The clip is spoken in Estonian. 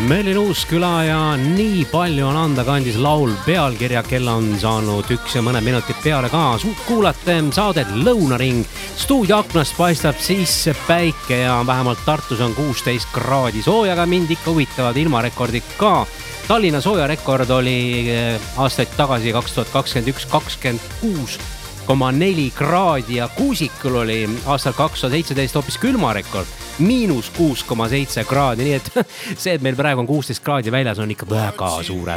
Meil on uus küla ja nii palju on anda kandis laul pealkirja, kella on saanud 1 ja mõned minutid peale ka. Kuulate saadet Lõunaring. Stuudio aknast paistab sisse päike ja vähemalt Tartus on 16 kraadi soojaga. Mind ikka huvitavad ilmarekordid ka. Tallinna soojarekord oli aastaid tagasi 2021 26,4 kraadi ja Kuusikul oli aastal 2017 hoopis külmarekord -6,7 kraadi, nii et see, et meil praegu on 16 kraadi väljas, on ikka väga suure